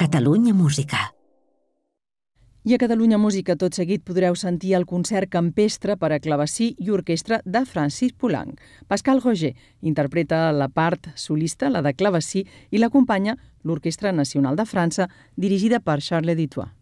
Catalunya Música. I a Catalunya Música tot seguit podreu sentir el concert campestre per a clavecí i orquestra de Francis Poulenc. Pascal Roger interpreta la part solista, la de clavecí, i l'acompanya l'Orquestra Nacional de França, dirigida per Charles Ditois.